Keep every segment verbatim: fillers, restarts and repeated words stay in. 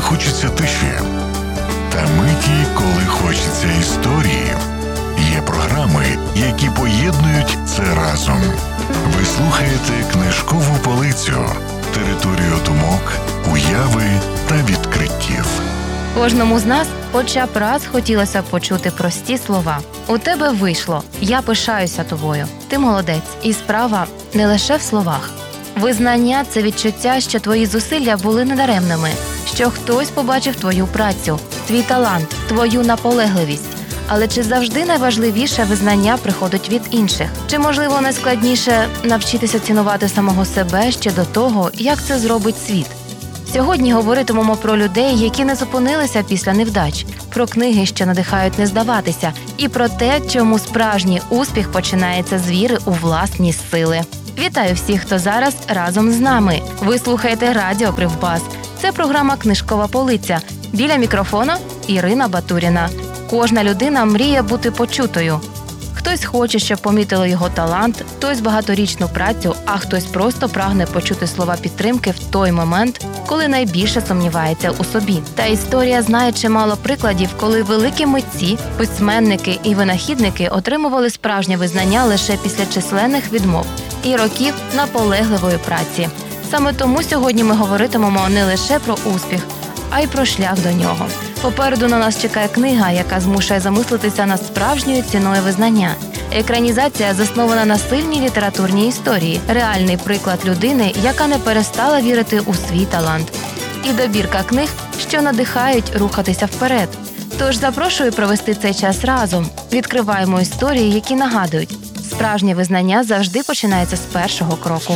хочеться тиші, та миті, коли хочеться історії. Є програми, які поєднують це разом. Ви слухаєте «Книжкову полицю» – територію думок, уяви та відкриттів. Кожному з нас хоча б раз хотілося б почути прості слова. У тебе вийшло, я пишаюся тобою, ти молодець. І справа не лише в словах. Визнання – це відчуття, що твої зусилля були недаремними, що хтось побачив твою працю, твій талант, твою наполегливість. Але чи завжди найважливіше визнання приходить від інших? Чи, можливо, найскладніше навчитися цінувати самого себе ще до того, як це зробить світ? Сьогодні говоритимемо про людей, які не зупинилися після невдач, про книги, що надихають не здаватися, і про те, чому справжній успіх починається з віри у власні сили. Вітаю всіх, хто зараз разом з нами. Ви слухаєте Радіо Кривбас. Це програма «Книжкова полиця». Біля мікрофона Ірина Батуріна. Кожна людина мріє бути почутою. Хтось хоче, щоб помітили його талант, хтось багаторічну працю, а хтось просто прагне почути слова підтримки в той момент, коли найбільше сумнівається у собі. Та історія знає чимало прикладів, коли великі митці, письменники і винахідники отримували справжнє визнання лише після численних відмов і років наполегливої праці. Саме тому сьогодні ми говоритимемо не лише про успіх, а й про шлях до нього. Попереду на нас чекає книга, яка змушує замислитися над справжньою ціною визнання. Екранізація заснована на сильній літературній історії, реальний приклад людини, яка не перестала вірити у свій талант. І добірка книг, що надихають рухатися вперед. Тож запрошую провести цей час разом. Відкриваємо історії, які нагадують, справжнє визнання завжди починається з першого кроку.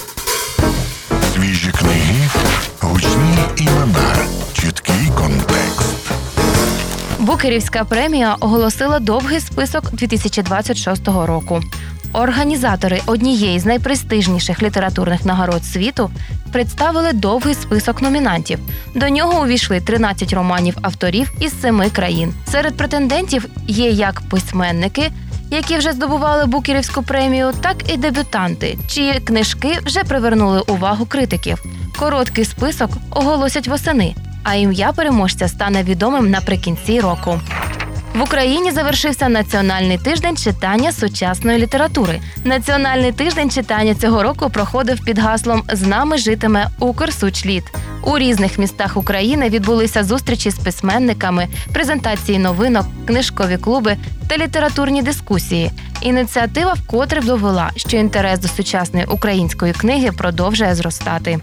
Свіжі книги, гучні імена, чіткий контекст. Букерівська премія оголосила довгий список дві тисячі двадцять шостого року. Організатори однієї з найпрестижніших літературних нагород світу представили довгий список номінантів. До нього увійшли тринадцять романів авторів із семи країн. Серед претендентів є як письменники, які вже здобували Букерівську премію, так і дебютанти, чиї книжки вже привернули увагу критиків. Короткий список оголосять восени, а ім'я переможця стане відомим наприкінці року. В Україні завершився Національний тиждень читання сучасної літератури. Національний тиждень читання цього року проходив під гаслом «З нами житиме Укрсучліт». У різних містах України відбулися зустрічі з письменниками, презентації новинок, книжкові клуби та літературні дискусії. Ініціатива вкотре довела, що інтерес до сучасної української книги продовжує зростати.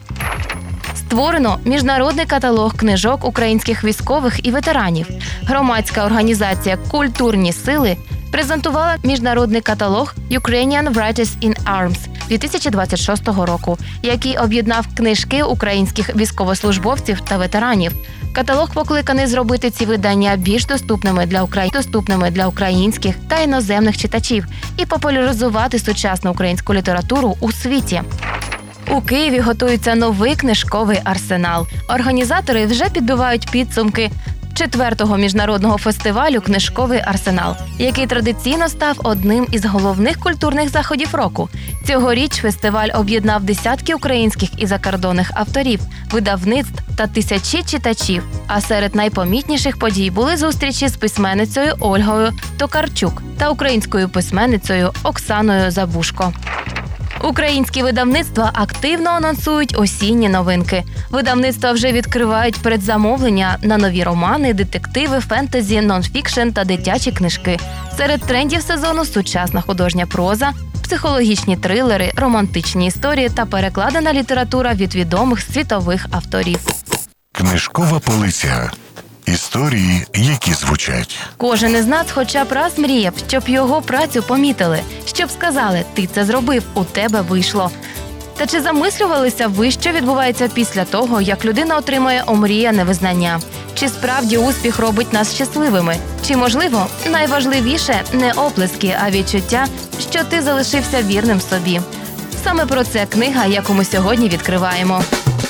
Створено міжнародний каталог книжок українських військових і ветеранів. Громадська організація «Культурні сили» презентувала міжнародний каталог «Ukrainian Writers in Arms» дві тисячі двадцять шостого року, який об'єднав книжки українських військовослужбовців та ветеранів. Каталог покликаний зробити ці видання більш доступними для, украї... доступними для українських та іноземних читачів і популяризувати сучасну українську літературу у світі. У Києві готується новий книжковий арсенал. Організатори вже підбивають підсумки четвертого міжнародного фестивалю «Книжковий арсенал», який традиційно став одним із головних культурних заходів року. Цьогоріч фестиваль об'єднав десятки українських і закордонних авторів, видавництв та тисячі читачів. А серед найпомітніших подій були зустрічі з письменницею Ольгою Токарчук та українською письменницею Оксаною Забушко. Українські видавництва активно анонсують осінні новинки. Видавництва вже відкривають передзамовлення на нові романи, детективи, фентезі, нонфікшн та дитячі книжки. Серед трендів сезону – сучасна художня проза, психологічні трилери, романтичні історії та перекладена література від відомих світових авторів. Книжкова полиця. Історії, які звучать. Кожен із нас хоча б раз мріяв, щоб його працю помітили, щоб сказали «ти це зробив, у тебе вийшло». Та чи замислювалися ви, що відбувається після того, як людина отримує омріяне визнання? Чи справді успіх робить нас щасливими? Чи, можливо, найважливіше не оплески, а відчуття, що ти залишився вірним собі? Саме про це книга, яку ми сьогодні відкриваємо.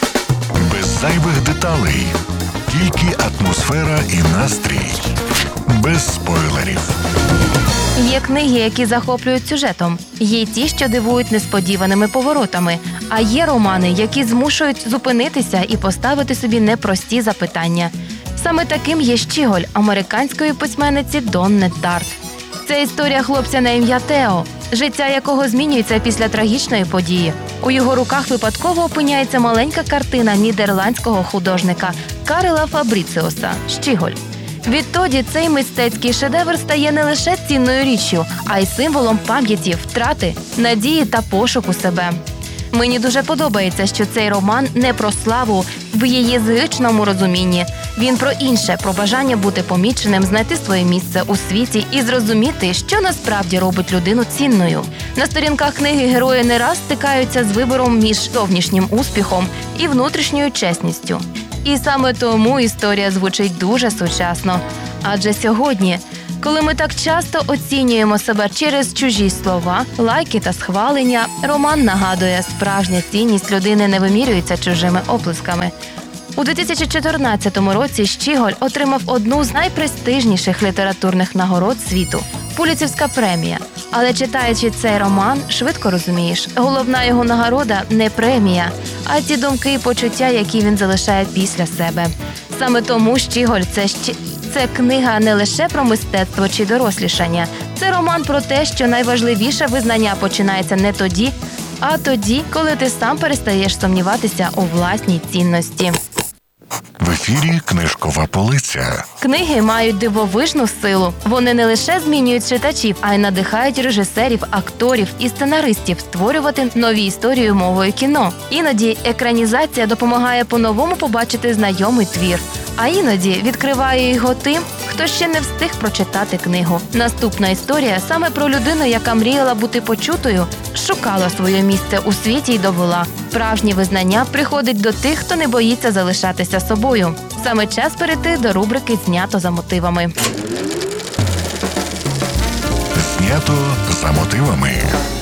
Без зайвих деталей. Тільки атмосфера і настрій. Без спойлерів. Є книги, які захоплюють сюжетом, є й ті, що дивують несподіваними поворотами, а є романи, які змушують зупинитися і поставити собі непрості запитання. Саме таким є «Щіголь» американської письменниці Донни Тарт. Це історія хлопця на ім'я Тео, життя якого змінюється після трагічної події. У його руках випадково опиняється маленька картина нідерландського художника Карела Фабріціуса «Щіголь». Відтоді цей мистецький шедевр стає не лише цінною річчю, а й символом пам'яті, втрати, надії та пошуку себе. Мені дуже подобається, що цей роман не про славу в її звичному розумінні. Він про інше, про бажання бути поміченим, знайти своє місце у світі і зрозуміти, що насправді робить людину цінною. На сторінках книги герої не раз стикаються з вибором між зовнішнім успіхом і внутрішньою чесністю. І саме тому історія звучить дуже сучасно. Адже сьогодні, коли ми так часто оцінюємо себе через чужі слова, лайки та схвалення, роман нагадує, справжня цінність людини не вимірюється чужими оплесками. У дві тисячі чотирнадцятому році «Щіголь» отримав одну з найпрестижніших літературних нагород світу – Пулітцерівська премія. Але читаючи цей роман, швидко розумієш, головна його нагорода – не премія, а ті думки і почуття, які він залишає після себе. Саме тому «Щіголь» – це ще... Це книга не лише про мистецтво чи дорослішання. Це роман про те, що найважливіше визнання починається не тоді, а тоді, коли ти сам перестаєш сумніватися у власній цінності. В ефірі «Книжкова полиця». Книги мають дивовижну силу. Вони не лише змінюють читачів, а й надихають режисерів, акторів і сценаристів створювати нові історії мовою кіно. Іноді екранізація допомагає по-новому побачити знайомий твір, а іноді відкриває його тим, хто ще не встиг прочитати книгу. Наступна історія саме про людину, яка мріяла бути почутою, шукала своє місце у світі й довела. Справжнє визнання приходить до тих, хто не боїться залишатися собою. Саме час перейти до рубрики «Знято за мотивами». Знято за мотивами.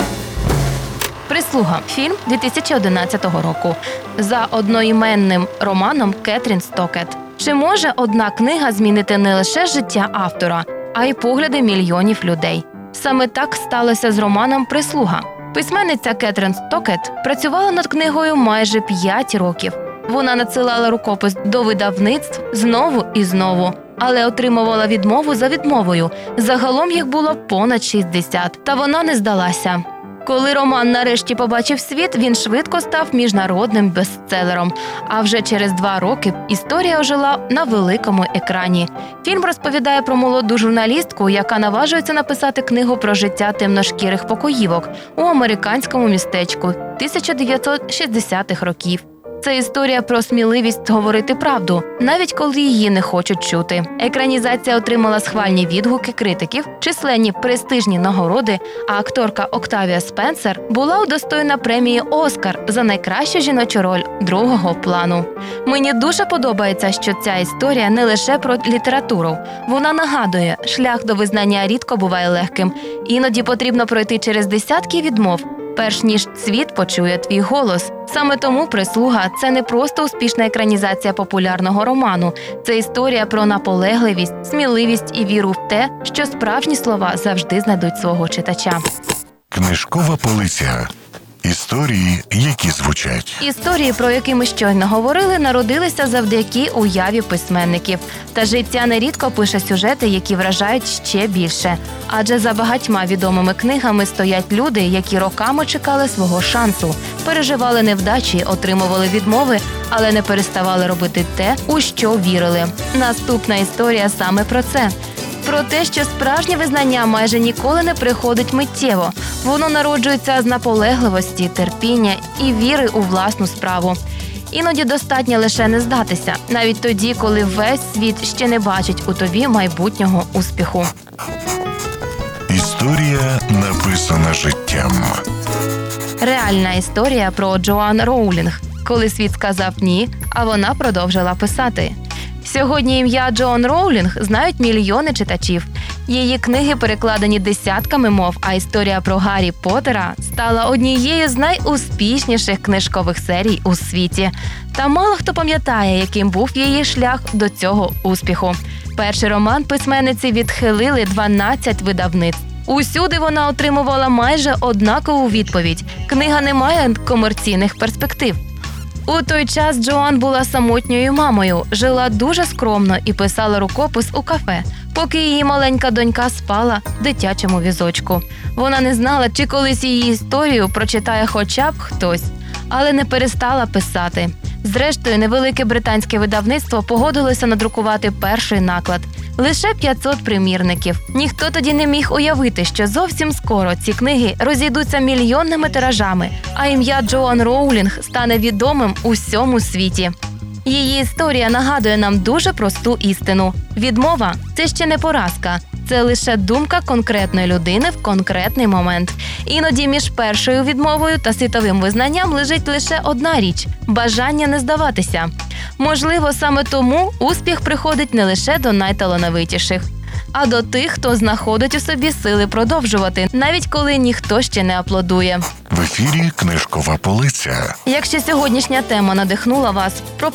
«Прислуга» – фільм дві тисячі одинадцятого року. За одноіменним романом Кетрін Стокет. Чи може одна книга змінити не лише життя автора, а й погляди мільйонів людей? Саме так сталося з романом «Прислуга». Письменниця Кетрін Стокет працювала над книгою майже п'ять років. Вона надсилала рукопис до видавництв знову і знову, але отримувала відмову за відмовою. Загалом їх було понад шістдесят, та вона не здалася. Коли роман нарешті побачив світ, він швидко став міжнародним бестселером. А вже через два роки історія ожила на великому екрані. Фільм розповідає про молоду журналістку, яка наважується написати книгу про життя темношкірих покоївок у американському містечку тисяча дев'ятсот шістдесятих років. Це історія про сміливість говорити правду, навіть коли її не хочуть чути. Екранізація отримала схвальні відгуки критиків, численні престижні нагороди, а акторка Октавія Спенсер була удостоєна премії «Оскар» за найкращу жіночу роль другого плану. Мені дуже подобається, що ця історія не лише про літературу. Вона нагадує, шлях до визнання рідко буває легким. Іноді потрібно пройти через десятки відмов, перш ніж світ почує твій голос. Саме тому «Прислуга» – це не просто успішна екранізація популярного роману. Це історія про наполегливість, сміливість і віру в те, що справжні слова завжди знайдуть свого читача. Книжкова полиця. Історії, які звучать. Історії, про які ми щойно говорили, народилися завдяки уяві письменників. Та життя нерідко пише сюжети, які вражають ще більше. Адже за багатьма відомими книгами стоять люди, які роками чекали свого шансу, переживали невдачі, отримували відмови, але не переставали робити те, у що вірили. Наступна історія саме про це. Про те, що справжнє визнання майже ніколи не приходить миттєво. Воно народжується з наполегливості, терпіння і віри у власну справу. Іноді достатньо лише не здатися, навіть тоді, коли весь світ ще не бачить у тобі майбутнього успіху. Історія, написана життям. Реальна історія про Джоан Роулінг, коли світ сказав «ні», а вона продовжила писати. Сьогодні ім'я Джоан Роулінг знають мільйони читачів. Її книги перекладені десятками мов, а історія про Гаррі Поттера стала однією з найуспішніших книжкових серій у світі. Та мало хто пам'ятає, яким був її шлях до цього успіху. Перший роман письменниці відхилили дванадцять видавництв. Усюди вона отримувала майже однакову відповідь: книга не має комерційних перспектив. У той час Джоан була самотньою мамою, жила дуже скромно і писала рукопис у кафе, поки її маленька донька спала в дитячому візочку. Вона не знала, чи колись її історію прочитає хоча б хтось, але не перестала писати. Зрештою, невелике британське видавництво погодилося надрукувати перший наклад – лише п'ятсот примірників. Ніхто тоді не міг уявити, що зовсім скоро ці книги розійдуться мільйонними тиражами, а ім'я Джоан Роулінг стане відомим у всьому світі. Її історія нагадує нам дуже просту істину. Відмова – це ще не поразка. Це лише думка конкретної людини в конкретний момент. Іноді між першою відмовою та світовим визнанням лежить лише одна річ – бажання не здаватися. Можливо, саме тому успіх приходить не лише до найталановитіших, а до тих, хто знаходить у собі сили продовжувати, навіть коли ніхто ще не аплодує. В ефірі «Книжкова полиця». Якщо сьогоднішня тема надихнула вас, пропонуйте